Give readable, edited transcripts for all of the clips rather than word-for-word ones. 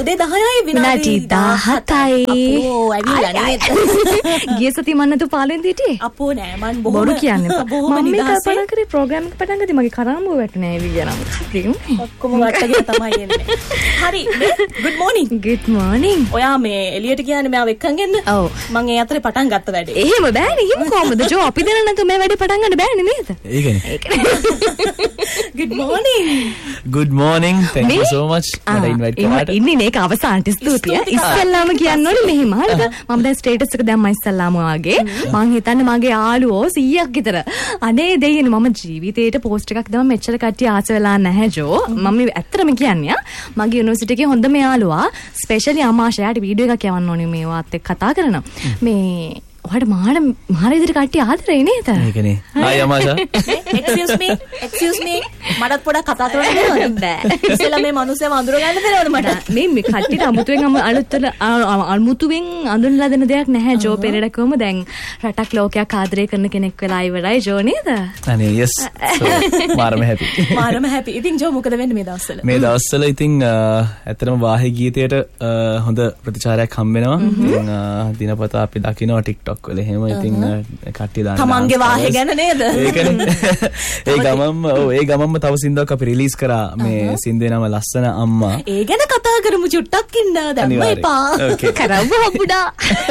උදේ 10යි විනාඩි 17යි. අපෝ ඇවිල්ලා නේද? ගිය සතිය මම නතු පාලෙන් හිටියේ. අපෝ නෑ මන් බොහොම බොරු කියන්නේ. බොහොම මම නිදහසේ කල්පනා කරේ ප්‍රෝග්‍රෑම් එක පටන් ගත්තේ මගේ කරාඹුව වැටුනේ ඇවිල්ලා නම්. ඔක්කොම වටගෙන තමයි එන්නේ. හරි good morning. good morning. ඔයා මේ එළියට කියන්නේ මෙයාව එක්කන් එන්න. ඔව්. මම ඒ අතරේ පටන් ගත්ත වැඩේ. එහෙම බෑනේ. එහෙම කොහමද? ජෝ අපි දෙන්න නැතු මේ වැඩේ පටන් ගන්න බෑනේ නේද? ඒකනේ. good morning. good morning. thank you so much. මට invite කරාට. ඉන්නේ මේක අවසානට ස්තුතියි. ඉස්සෙල්ලාම කියන්න ඕනේ මෙහෙම. හරිද? මම දැන් ස්ටේටස් එක දැම්මා ඉස්සෙල්ලාම වාගේ. මං හිතන්නේ මගේ යාළුවෝ 100ක් විතර. අනේ දෙයියනේ මම ජීවිතේට පෝස්ට් එකක් දැම්ම මෙච්චර කට්ටිය ආස වෙලා නැහැ ජෝ. මම ඇත්තටම කියන්නේ මගේ යුනිවර්සිටි එකේ හොඳම යාළුවා ස්පෙෂලි ආමාශයාට වීඩියෝ එකක් යවන්න ඕනේ මේවත් එක්ක කතා කරනවා. මේ ඔයාට මාර විදිහට කට්ටිය ආදරේ නේද? ඒකනේ. ආයි අමාෂා. excuse me මටත් පොඩක් කතා කරන්න දෙනවද? බෑ. ඉස්සෙල්ලා මේ මිනිස්සුව අඳුර ගන්න දෙනවද මට? මේ කට්ටියට අමුතුවෙන් අඳුනලා දෙන දෙයක් නැහැ ජෝ පෙරේරා කොහොම දැන් රටක් ලෝකයක් ආදරය කරන කෙනෙක් වෙලා ඉවරයි ජෝ නේද? අනේ yes. මාරම happy. මාරම happy. ඉතින් ජෝ මොකද වෙන්නේ මේ දවස්වල? මේ දවස්වල ඉතින් ඇත්තටම වාහි ගීතයට හොඳ ප්‍රතිචාරයක් හම්බ වෙනවා. දිනපතා අපි දකිනවා TikTok වල එහෙම ඉතින් කට්ටිය දානවා. තමන්ගේ වාහේ ගැන නේද? ඒකනේ. ඒ ගමම්ම තව සින්දුවක් අපි රිලීස් කරා මේ සින්දුවේ නම ලස්සන අම්මා. ඒ ගැන කතා කරමු චුට්ටක් ඉන්න දැම්ම එපා. කරව්ව හොබුඩා.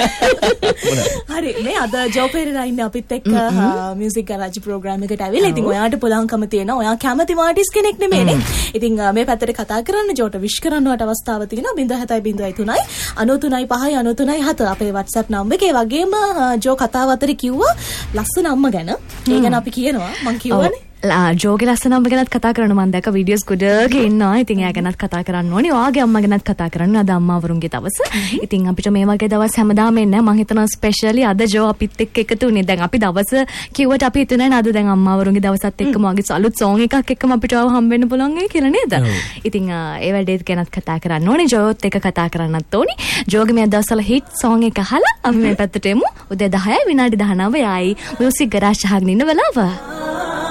හරි මේ අද ජෝ පෙරේරා ඉන්නේ අපිත් එක්ක මියුසික් ගරාජ් ප්‍රෝග්‍රෑම් එකට ඇවිල්ලා. ඉතින් ඔයාට පුළුවන්කම තියෙනවා. ඔයා කැමති ආටිස්ට් කෙනෙක් නෙමෙයිනේ. ඉතින් මේ පැත්තට කතා කරන්න ජෝට විශ් කරන්නවට අවස්ථාවක් තියෙනවා. 0.73 93 5 93 7 අපේ WhatsApp නම්බර් එකේ. ඒ වගේම ජෝ කතාව අතරේ කිව්වා ලස්සන අම්මා ගැන. ඒ ගැන අපි කියනවා. මං කියවනේ. ජෝගේ ලස්සන අම්ම ගැනත් කතා කරන්න මම දැක්ක වීඩියෝස් ගොඩක ඉන්නවා. ඉතින් එයා ගැනත් කතා කරන්න ඕනේ. ඔයාගේ අම්මා ගැනත් කතා කරන්න. අද අම්මාවරුන්ගේ දවස. ඉතින් අපිට මේ වගේ දවස් හැමදාම එන්නේ නැහැ. මම හිතනවා ස්පෙෂලි අද ජෝ අපිත් එක්ක එකතු වුණේ. දැන් අපි දවස කිව්වට අපි හිතුනේ නේද අද දැන් අම්මාවරුන්ගේ දවසත් එක්කම වගේ අලුත් සෝං එකක් එක්කම අපිට ආව හම්බෙන්න පුළුවන් වෙයි කියලා නේද? ඉතින් ඒ වැඩේත් ගැනත් කතා කරන්න ඕනේ. ජෝත් එක්ක කතා කරන්නත් ඕනේ. ජෝගේ මේ දවස්වල හිට් සෝං එක අහලා අපි මේ පැත්තට එමු. උදේ 10යි විනාඩි 19යි. මියුසික් ගරාජ් අහගෙන ඉන්න වෙලාව.